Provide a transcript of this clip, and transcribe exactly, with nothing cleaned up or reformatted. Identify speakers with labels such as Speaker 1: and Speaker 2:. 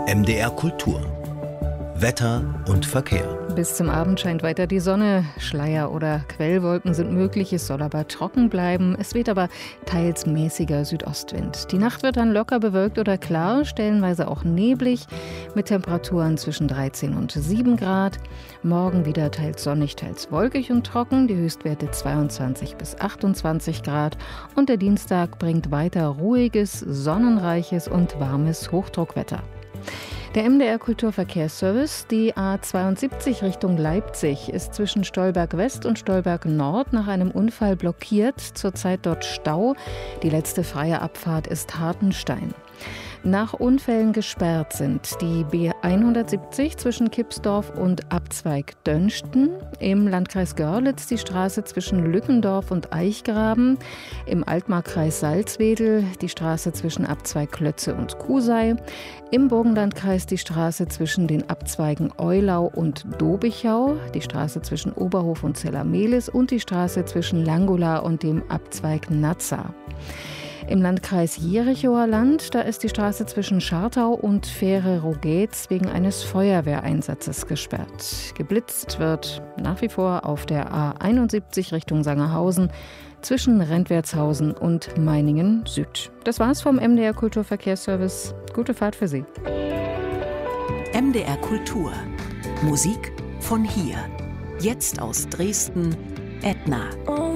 Speaker 1: M D R Kultur. Wetter und Verkehr.
Speaker 2: Bis zum Abend scheint weiter die Sonne. Schleier oder Quellwolken sind möglich. Es soll aber trocken bleiben. Es weht aber teils mäßiger Südostwind. Die Nacht wird dann locker bewölkt oder klar, stellenweise auch neblig, mit Temperaturen zwischen dreizehn und sieben Grad. Morgen wieder teils sonnig, teils wolkig und trocken. Die Höchstwerte zweiundzwanzig bis achtundzwanzig Grad. Und der Dienstag bringt weiter ruhiges, sonnenreiches und warmes Hochdruckwetter. Der M D R Kulturverkehrsservice, die A zweiundsiebzig Richtung Leipzig, ist zwischen Stolberg West und Stolberg Nord nach einem Unfall blockiert. Zurzeit dort Stau. Die letzte freie Abfahrt ist Hartenstein. Nach Unfällen gesperrt sind die B hundertsiebzig zwischen Kipsdorf und Abzweig Dönsten, im Landkreis Görlitz die Straße zwischen Lückendorf und Eichgraben, im Altmarkkreis Salzwedel die Straße zwischen Abzweig Klötze und Kusei, im Burgenlandkreis die Straße zwischen den Abzweigen Eulau und Dobichau, die Straße zwischen Oberhof und Zellermehlis und die Straße zwischen Langula und dem Abzweig Nazza. Im Landkreis Jerichower Land, da ist die Straße zwischen Schartau und Fähre-Rogetz wegen eines Feuerwehreinsatzes gesperrt. Geblitzt wird nach wie vor auf der A einundsiebzig Richtung Sangerhausen zwischen Rentwertshausen und Meiningen Süd. Das war's vom M D R Kulturverkehrsservice. Gute Fahrt für Sie.
Speaker 3: M D R Kultur. Musik von hier. Jetzt aus Dresden, Edna.